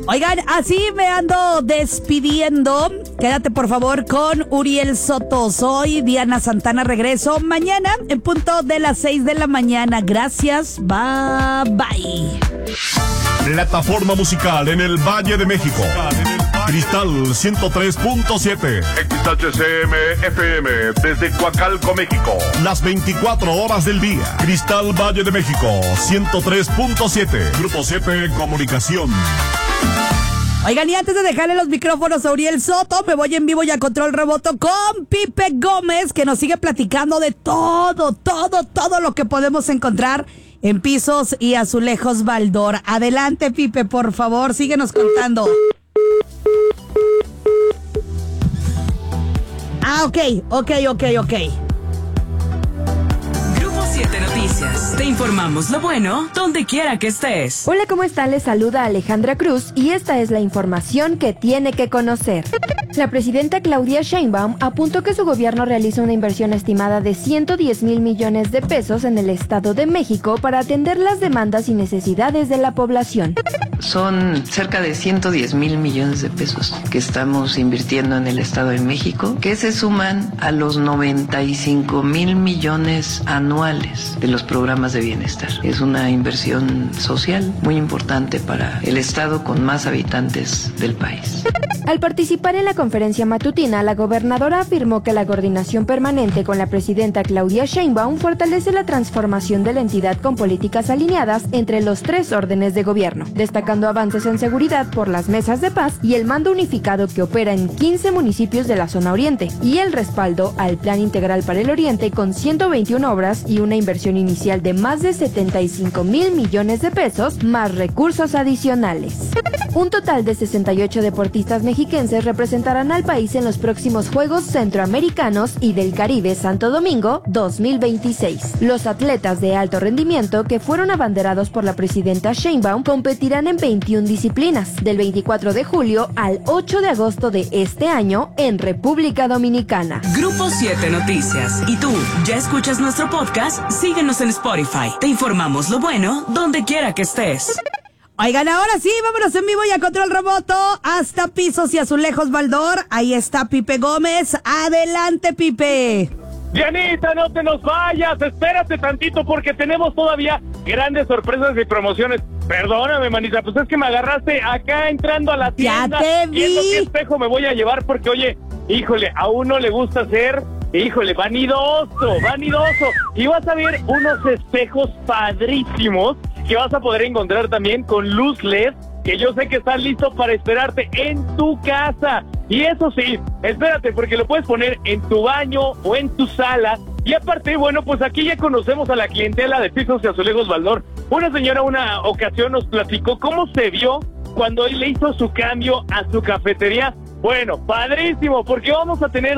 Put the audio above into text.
Oigan, así me ando despidiendo. Quédate por favor con Uriel Soto. Soy Diana Santana. Regreso mañana en punto de las 6 de la mañana. Gracias. Bye bye. Plataforma musical en el Valle de México. Cristal 103.7. XHCM FM desde Coacalco, México. Las 24 horas del día. Cristal Valle de México 103.7. Grupo 7 Comunicación. Oigan, y antes de dejarle los micrófonos a Uriel Soto, me voy en vivo y a control remoto con Pipe Gómez, que nos sigue platicando de todo lo que podemos encontrar en pisos y azulejos Baldor. Adelante, Pipe, por favor, síguenos contando. Ok. Grupo 7 Noticias. Te informamos lo bueno donde quiera que estés. Hola, ¿cómo están? Les saluda Alejandra Cruz y esta es la información que tiene que conocer. La presidenta Claudia Sheinbaum apuntó que su gobierno realiza una inversión estimada de 110,000 millones de pesos en el Estado de México para atender las demandas y necesidades de la población. Son cerca de 110,000 millones de pesos que estamos invirtiendo en el Estado de México, que se suman a los 95,000 millones anuales de los programas de bienestar. Es una inversión social muy importante para el Estado con más habitantes del país. Al participar en la conferencia matutina, la gobernadora afirmó que la coordinación permanente con la presidenta Claudia Sheinbaum fortalece la transformación de la entidad con políticas alineadas entre los tres órdenes de gobierno, destacando avances en seguridad por las mesas de paz y el mando unificado que opera en 15 municipios de la zona oriente, y el respaldo al Plan Integral para el Oriente con 121 obras y una inversión inicial de más de 75,000 millones de pesos, más recursos adicionales. Un total de 68 deportistas mexiquenses representarán al país en los próximos Juegos Centroamericanos y del Caribe Santo Domingo 2026. Los atletas de alto rendimiento que fueron abanderados por la presidenta Sheinbaum competirán en 21 disciplinas, del 24 de julio al 8 de agosto de este año en República Dominicana. Grupo 7 Noticias. ¿Y tú, ya escuchas nuestro podcast? Síguenos en Spotify. Te informamos lo bueno donde quiera que estés. Oigan, ahora sí, vámonos en vivo y a control remoto hasta pisos y azulejos Baldor. Ahí está Pipe Gómez. Adelante, Pipe. Dianita, no te nos vayas, espérate tantito porque tenemos todavía grandes sorpresas y promociones. Perdóname, manita, pues es que me agarraste acá entrando a la tienda. Ya te vi. Viendo qué espejo me voy a llevar porque, oye, híjole, a uno le gusta ser, híjole, vanidoso. Y vas a ver unos espejos padrísimos que vas a poder encontrar también con luz LED, que yo sé que estás listo para esperarte en tu casa. Y eso sí, espérate, porque lo puedes poner en tu baño o en tu sala. Y aparte, bueno, pues aquí ya conocemos a la clientela de Pisos y Azulejos Baldor. Una señora una ocasión nos platicó cómo se vio cuando él le hizo su cambio a su cafetería. Bueno, padrísimo, porque vamos a tener